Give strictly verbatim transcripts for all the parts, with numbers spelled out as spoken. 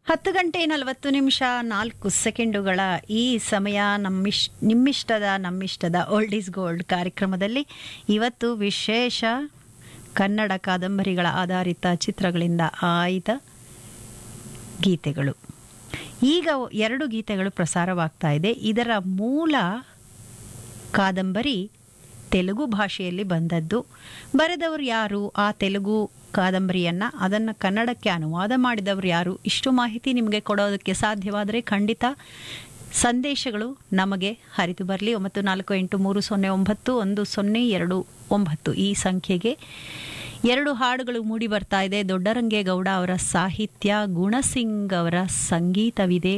ಹತ್ತು ಗಂಟೆ ನಲವತ್ತು ನಿಮಿಷ ನಾಲ್ಕು ಸೆಕೆಂಡುಗಳ ಈ ಸಮಯ ನಮ್ಮಿಷ್ ನಿಮ್ಮಿಷ್ಟದ ನಮ್ಮಿಷ್ಟದ ಓಲ್ಡ್ ಈಸ್ ಗೋಲ್ಡ್ ಕಾರ್ಯಕ್ರಮದಲ್ಲಿ ಇವತ್ತು ವಿಶೇಷ ಕನ್ನಡ ಕಾದಂಬರಿಗಳ ಆಧಾರಿತ ಚಿತ್ರಗಳಿಂದ ಆಯ್ದ ಗೀತೆಗಳು. ಈಗ ಎರಡು ಗೀತೆಗಳು ಪ್ರಸಾರವಾಗ್ತಾ ಇದೆ. ಇದರ ಮೂಲ ಕಾದಂಬರಿ ತೆಲುಗು ಭಾಷೆಯಲ್ಲಿ ಬಂದದ್ದು. ಬರೆದವರು ಯಾರು, ಆ ತೆಲುಗು ಕಾದಂಬರಿಯನ್ನು ಅದನ್ನು ಕನ್ನಡಕ್ಕೆ ಅನುವಾದ ಮಾಡಿದವರು ಯಾರು, ಇಷ್ಟು ಮಾಹಿತಿ ನಿಮಗೆ ಕೊಡೋದಕ್ಕೆ ಸಾಧ್ಯವಾದರೆ ಖಂಡಿತ ಸಂದೇಶಗಳು ನಮಗೆ ಹರಿದು ಬರಲಿ. ಒಂಬತ್ತು ನಾಲ್ಕು ಎಂಟು ಮೂರು ಸೊನ್ನೆ ಒಂಬತ್ತು ಒಂದು ಸೊನ್ನೆ ಎರಡು ಒಂಬತ್ತು ಈ ಸಂಖ್ಯೆಗೆ. ಎರಡು ಹಾಡುಗಳು ಮೂಡಿ ಬರ್ತಾ ಇದೆ. ದೊಡ್ಡರಂಗೇಗೌಡ ಅವರ ಸಾಹಿತ್ಯ, ಗುಣಸಿಂಗ್ ಅವರ ಸಂಗೀತವಿದೆ.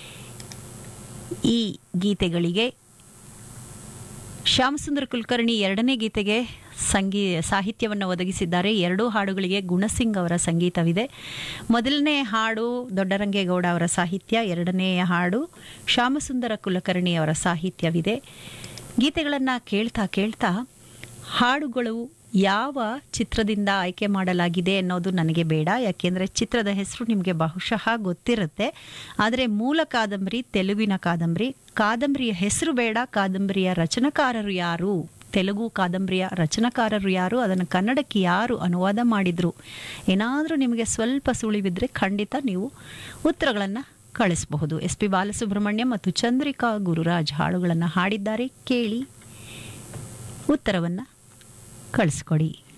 ಈ ಗೀತೆಗಳಿಗೆ ಶ್ಯಾಮಸುಂದರ ಕುಲಕರ್ಣಿ ಎರಡನೇ ಗೀತೆಗೆ ಸಂಗೀ ಸಾಹಿತ್ಯವನ್ನು ಒದಗಿಸಿದ್ದಾರೆ. ಎರಡೂ ಹಾಡುಗಳಿಗೆ ಗುಣಸಿಂಗ್ ಅವರ ಸಂಗೀತವಿದೆ. ಮೊದಲನೇ ಹಾಡು ದೊಡ್ಡರಂಗೇಗೌಡ ಅವರ ಸಾಹಿತ್ಯ, ಎರಡನೆಯ ಹಾಡು ಶ್ಯಾಮಸುಂದರ ಕುಲಕರ್ಣಿ ಅವರ ಸಾಹಿತ್ಯವಿದೆ. ಗೀತೆಗಳನ್ನು ಕೇಳ್ತಾ ಕೇಳ್ತಾ ಹಾಡುಗಳು ಯಾವ ಚಿತ್ರದಿಂದ ಆಯ್ಕೆ ಮಾಡಲಾಗಿದೆ ಅನ್ನೋದು ನನಗೆ ಬೇಡ, ಯಾಕೆಂದರೆ ಚಿತ್ರದ ಹೆಸರು ನಿಮಗೆ ಬಹುಶಃ ಗೊತ್ತಿರುತ್ತೆ. ಆದರೆ ಮೂಲ ಕಾದಂಬರಿ ತೆಲುಗಿನ ಕಾದಂಬರಿ. ಕಾದಂಬರಿಯ ಹೆಸರು ಬೇಡ, ಕಾದಂಬರಿಯ ರಚನಾಕಾರರು ಯಾರು, ತೆಲುಗು ಕಾದಂಬರಿಯ ರಚನಾಕಾರರು ಯಾರು, ಅದನ್ನು ಕನ್ನಡಕ್ಕೆ ಯಾರು ಅನುವಾದ ಮಾಡಿದರು, ಏನಾದರೂ ನಿಮಗೆ ಸ್ವಲ್ಪ ಸುಳಿವಿದ್ರೆ ಖಂಡಿತ ನೀವು ಉತ್ತರಗಳನ್ನು ಕಳಿಸಬಹುದು. ಎಸ್ ಪಿ ಬಾಲಸುಬ್ರಹ್ಮಣ್ಯ ಮತ್ತು ಚಂದ್ರಿಕಾ ಗುರುರಾಜ್ ಹಾಡುಗಳನ್ನು ಹಾಡಿದ್ದಾರೆ. ಕೇಳಿ, ಉತ್ತರವನ್ನು ಕಳಿಸ್ಕೊಡಿ.